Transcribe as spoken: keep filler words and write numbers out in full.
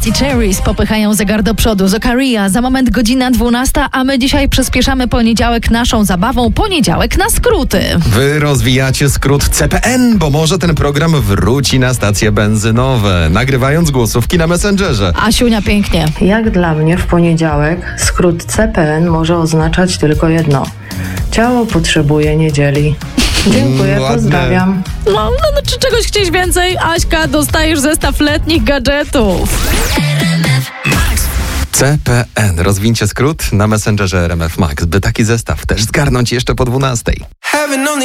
i Cherries popychają zegar do przodu. Zokaria, za moment godzina dwunasta, a my dzisiaj przyspieszamy poniedziałek naszą zabawą. Poniedziałek na skróty. Wy rozwijacie skrót C P N, bo może ten program wróci na stacje benzynowe, nagrywając głosówki na Messengerze. Asiunia, pięknie. Jak dla mnie w poniedziałek skrót C P N może oznaczać tylko jedno. Ciało potrzebuje niedzieli. Dziękuję, Ładne. pozdrawiam. No, no, no, czy czegoś chcieć więcej? Aśka, dostajesz zestaw letnich gadżetów. C P N. Rozwincie skrót na Messengerze R M F Max, by taki zestaw też zgarnąć jeszcze po dwunastej.